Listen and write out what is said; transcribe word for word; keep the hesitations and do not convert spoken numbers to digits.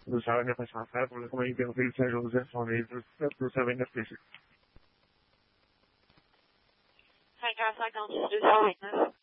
do Saranha Passafé, como a interview São José São Livros, do Saranha Peixe. Hi guys, I don't do Saranha.